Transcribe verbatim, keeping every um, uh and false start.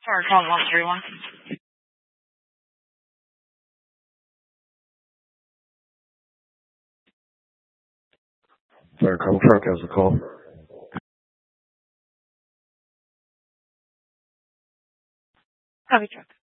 Or call one three one. Fire call truck has a call. Copy truck.